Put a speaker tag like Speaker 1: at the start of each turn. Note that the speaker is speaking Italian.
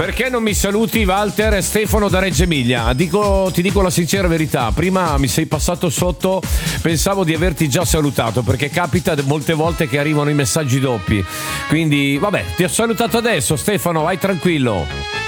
Speaker 1: Perché non mi saluti, Walter? Stefano da Reggio Emilia. Ti dico la sincera verità, prima mi sei passato sotto, pensavo di averti già salutato, perché capita molte volte che arrivano i messaggi doppi. Quindi vabbè, ti ho salutato adesso, Stefano, vai tranquillo.